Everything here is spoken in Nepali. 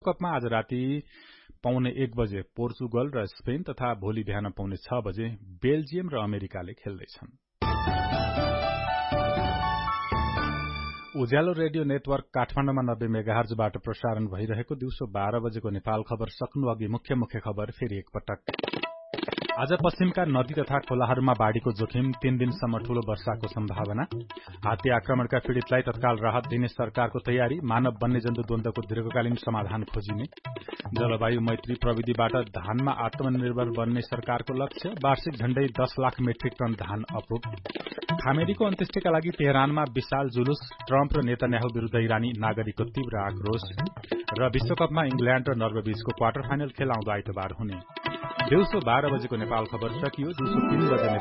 विश्वकपमा आज राति 1:15 बजे पोर्चुगल र स्पेन तथा भोलि बिहान 6:15 बजे बेल्जियम र अमेरिकाले खेल्दैछन्। उज्यालो रेडियो नेटवर्क काठमाडौँमा 90 मेगाहर्जबाट प्रसारण भइरहेको दिउँसो 12 बजेको नेपाल खबर सक्नु अघि मुख्य मुख्य खबर फेरि एकपटक। आज पश्चिमका नदी तथा खोलाहरूमा बाढ़ीको जोखिम 3 दिनसम्म ठूलो वर्षाको सम्भावना। हात्ती आक्रमणका पीड़ितलाई तत्काल राहत दिने सरकारको तयारी। मानव वन्यजन्तु द्वन्द्वको दीर्घकालीन समाधान खोजिने। जलवायु मैत्री प्रविधिबाट धानमा आत्मनिर्भर बन्ने सरकारको लक्ष्य। वार्षिक झण्डै 10 लाख मेट्रिक टन धान अपुग। खामेरीको अन्त्येष्टिका लागि तेहरानमा विशाल जुलुस। ट्रम्प र नेतन्याहु विरूद्ध इरानी नागरिकको तीव्र आक्रोश। र विश्वकपमा इंग्ल्याण्ड र नर्वे बीचको क्वार्टर फाइनल खेल आउँदो आइतबार हुने। दिउँसो 12 बजेको नेपाल खबर सकियो। दिउँसो 3 बजे